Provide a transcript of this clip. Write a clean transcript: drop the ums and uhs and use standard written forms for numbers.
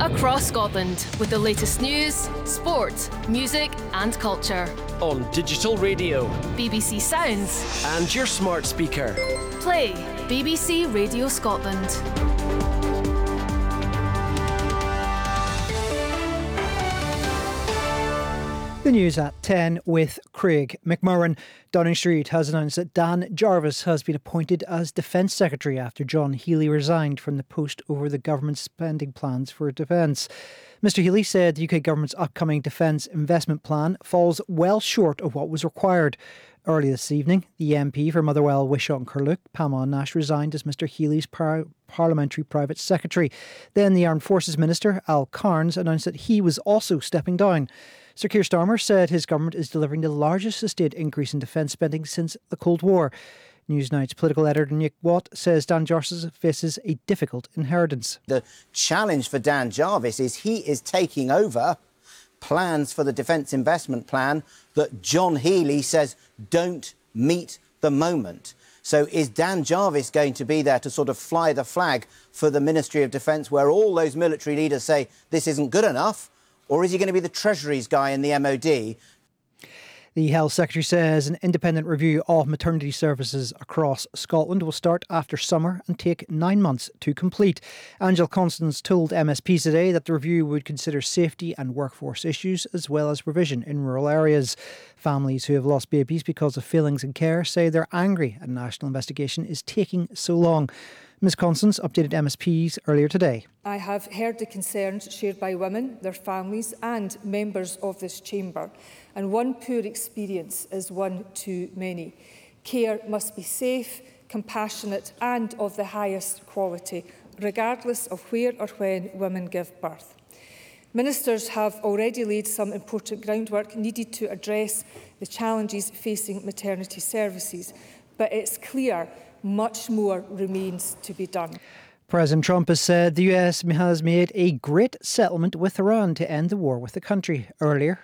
across Scotland with the latest news, sport, music and culture. On digital radio, BBC Sounds and your smart speaker. Play BBC Radio Scotland. The news at 10 with Craig McMurran. Downing Street has announced that Dan Jarvis has been appointed as Defence Secretary after John Healey resigned from the post over the government's spending plans for defence. Mr Healey said the UK government's upcoming defence investment plan falls well short of what was required. Early this evening, the MP for Motherwell, Wishaw and Curluke, Pamela Nash, resigned as Mr Healey's Parliamentary Private Secretary. Then the Armed Forces Minister, Al Carnes, announced that he was also stepping down. Sir Keir Starmer said his government is delivering the largest sustained increase in defence spending since the Cold War. Newsnight's political editor Nick Watt says Dan Jarvis faces a difficult inheritance. The challenge for Dan Jarvis is he is taking over plans for the Defence Investment Plan that John Healey says don't meet the moment. So is Dan Jarvis going to be there to sort of fly the flag for the Ministry of Defence where all those military leaders say this isn't good enough? Or is he going to be the Treasury's guy in the MOD? The Health Secretary says an independent review of maternity services across Scotland will start after summer and take 9 months to complete. Angela Constance told MSPs today that the review would consider safety and workforce issues as well as provision in rural areas. Families who have lost babies because of failings in care say they're angry a national investigation is taking so long. Ms Constance updated MSPs earlier today. I have heard the concerns shared by women, their families and members of this chamber, and one poor experience is one too many. Care must be safe, compassionate and of the highest quality, regardless of where or when women give birth. Ministers have already laid some important groundwork needed to address the challenges facing maternity services, but it's clear much more remains to be done. President Trump has said the US has made a great settlement with Iran to end the war with the country. Earlier,